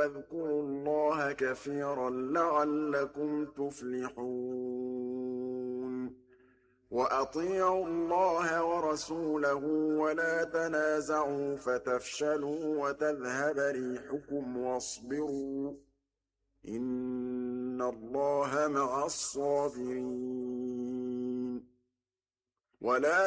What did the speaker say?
واذكروا الله كثيرا لعلكم تفلحون وأطيعوا الله ورسوله ولا تنازعوا فتفشلوا وتذهب ريحكم واصبروا إن الله مع الصابرين ولا